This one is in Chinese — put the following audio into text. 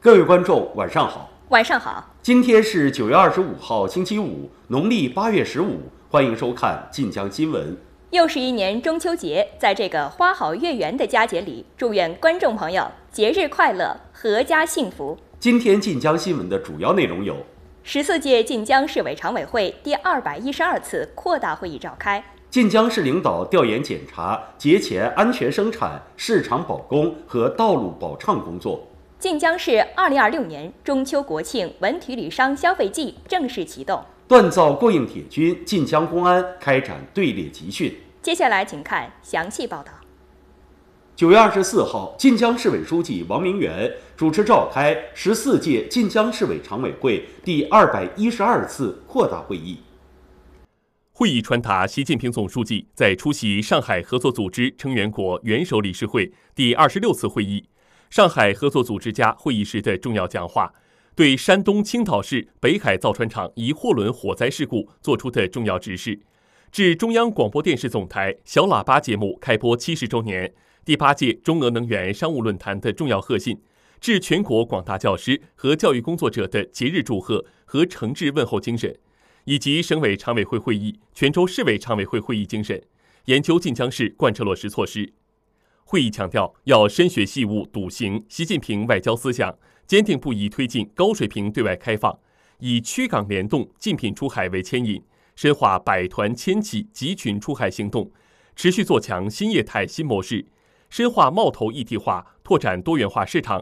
各位观众，晚上好。 晚上好。 今天是9月25号，星期五，农历8月15。欢迎收看晋江新闻。 又是一年中秋节，在这个花好月圆的佳节里，祝愿观众朋友节日快乐，阖家幸福。 今天晋江新闻的主要内容有 ：14届晋江市委常委会第212次扩大会议召开。 晋江市领导调研检查节前安全生产、市场保供和道路保畅工作。 晋江市2026年中秋国庆文体旅商消费季正式启动。 锻造过硬铁军，晋江公安开展队列集训。 接下来请看详细报道。 9月24号，晋江市委书记王明元主持召开14届晋江市委常委会第212次扩大会议。 会议传达习近平总书记在出席上海合作组织成员国元首理事会第26次会议上海合作组织家会议时的重要讲话，对山东青岛市北海造船厂一货轮火灾事故作出的重要指示，致中央广播电视总台小喇叭节目开播70周年、第8届中俄能源商务论坛的重要贺信，致全国广大教师和教育工作者的节日祝贺和诚挚问候精神，以及省委常委会会议、泉州市委常委会会议精神，研究晋江市贯彻落实措施。会议强调，要深学细悟笃行习近平外交思想，坚定不移推进高水平对外开放，以区港联动、竞品出海为牵引，深化百团千企集群出海行动，持续做强新业态新模式，深化贸投一体化，拓展多元化市场，